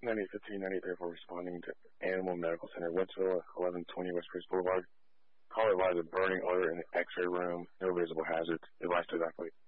290-1590 for responding to Animal Medical Center, Wentzville, 1120 West Priest Boulevard. Caller advised a burning odor in the X-ray room. No visible hazards. Advice to evacuate.